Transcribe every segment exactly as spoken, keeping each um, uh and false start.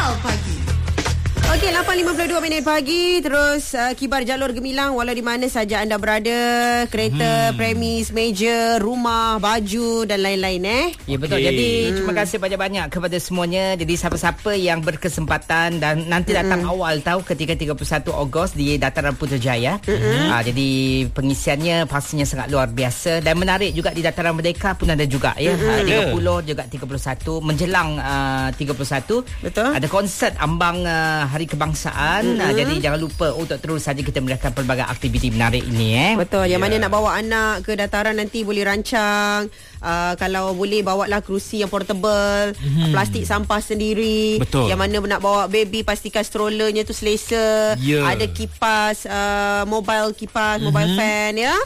Ciao Pagi. Okey, lapan lima puluh dua minit pagi. Terus uh, kibar jalur gemilang walau di mana saja anda berada. Kereta, hmm. premis, meja, rumah, baju dan lain-lain eh. Ya betul. Okay. Jadi hmm. terima kasih banyak-banyak kepada semuanya. Jadi siapa-siapa yang berkesempatan dan nanti datang hmm. awal tahu ketika tiga puluh satu Ogos di Dataran Putrajaya. Hmm. Uh, jadi pengisiannya pastinya sangat luar biasa dan menarik juga. Di Dataran Merdeka pun ada juga ya. Hmm. Uh, tiga puluh juga tiga puluh satu menjelang uh, tiga puluh satu. Betul. Ada konsert ambang uh, Hari Kebangsaan. Mm-hmm. Uh, jadi jangan lupa untuk terus saja kita meraihkan pelbagai aktiviti menarik ini eh. Betul. Yang yeah. mana nak bawa anak ke dataran nanti boleh rancang. Uh, kalau boleh bawalah kerusi yang portable, mm-hmm. plastik sampah sendiri. Betul. Yang mana nak bawa baby pastikan strollernya tu selesa. Yeah. Ada kipas uh, mobile kipas, mm-hmm. mobile fan ya.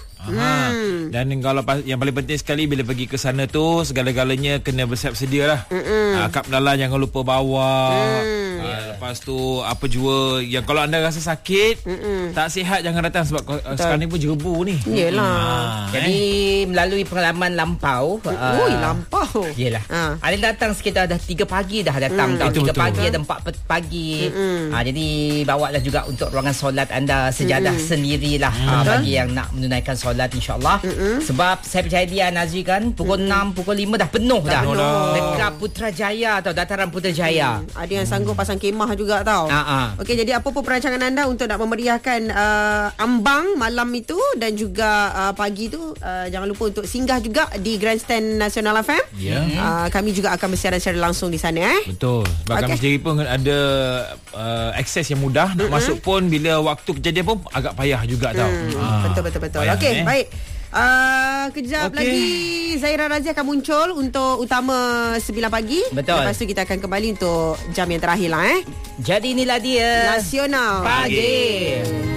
Hmm. Dan kalau yang paling penting sekali bila pergi ke sana tu segala-galanya kena bersiap sedia lah. Uh, kap dalam jangan lupa bawa. Mm. Uh, lepas tu apa jua yang kalau anda rasa sakit, Mm-mm. tak sihat jangan datang sebab uh, sekarang ni pun jerebu ni. Yelah. Uh, Jadi eh. melalui pengalaman lampau. Uh, Ui lampau. Yelah. Uh. Ada datang sekitar dah tiga pagi dah datang. Mm. tiga pagi ada empat pagi. Uh, jadi bawalah juga untuk ruangan solat anda sejadah Mm-mm. sendirilah uh, bagi yang nak menunaikan solat. Solat insyaAllah. Mm-mm. Sebab saya percaya dia Nazri kan pukul Mm-mm. enam, pukul lima dah penuh dah, dah. Penuh. Dekat Putrajaya atau Dataran Putrajaya. Mm. Ada yang sanggup pasang kemah juga tau. Uh-uh. Okey, jadi apa pun perancangan anda untuk nak memeriahkan uh, ambang malam itu dan juga uh, pagi tu uh, jangan lupa untuk singgah juga di Grandstand Nasional F M. Yeah. Uh, kami juga akan bersiaran secara langsung di sana eh. Betul. Sebab okay. kami sendiri pun ada uh, akses yang mudah. Nak Mm-mm. masuk pun bila waktu kejadian pun agak payah juga tau. Mm. Uh, betul betul betul. Okey. Eh. Baik. Uh, kejap okay. lagi Zaira Razia akan muncul untuk utama sembilan pagi. Betul. Lepas tu kita akan kembali untuk jam yang terakhir lah eh. Jadi inilah dia Nasional Pagi, Pagi.